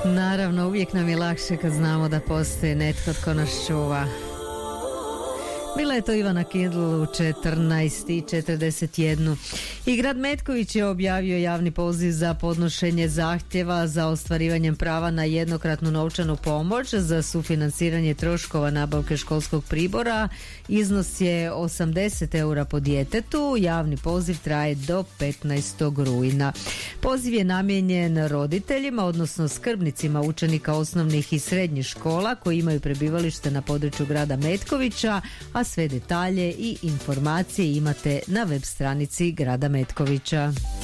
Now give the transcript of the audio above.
Naravno, uvijek nam je lakše kad znamo da postoji netko tko nas čuva. Bila je to Ivana Kindl u 14:41. I grad Metković je objavio javni poziv za podnošenje zahtjeva za ostvarivanjem prava na jednokratnu novčanu pomoć za sufinanciranje troškova nabavke školskog pribora. Iznos je 80 eura po djetetu. Javni poziv traje do 15. rujna. Poziv je namijenjen roditeljima, odnosno skrbnicima učenika osnovnih i srednjih škola koji imaju prebivalište na području grada Metkovića, a sve detalje i informacije imate na web stranici grada Metkovića.